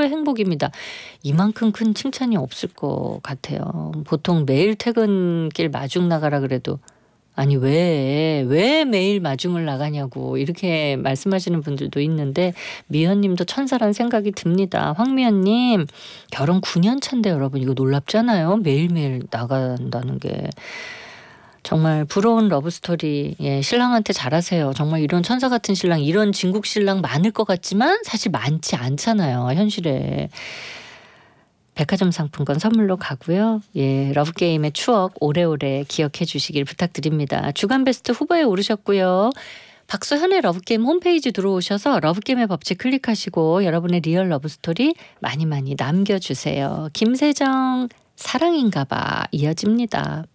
최고의 행복입니다. 이만큼 큰 칭찬이 없을 것 같아요. 보통 매일 퇴근길 마중 나가라 그래도 아니 왜 매일 마중을 나가냐고 이렇게 말씀하시는 분들도 있는데 미연님도 천사란 생각이 듭니다. 황미연님 결혼 9년 차인데 여러분 이거 놀랍잖아요. 매일매일 나간다는 게. 정말 부러운 러브스토리. 예, 신랑한테 잘하세요. 정말 이런 천사 같은 신랑, 이런 진국 신랑 많을 것 같지만 사실 많지 않잖아요. 현실에. 백화점 상품권 선물로 가고요. 예, 러브게임의 추억 오래오래 기억해 주시길 부탁드립니다. 주간베스트 후보에 오르셨고요. 박소현의 러브게임 홈페이지 들어오셔서 러브게임의 법칙 클릭하시고 여러분의 리얼 러브스토리 많이 많이 남겨주세요. 김세정 사랑인가봐 이어집니다.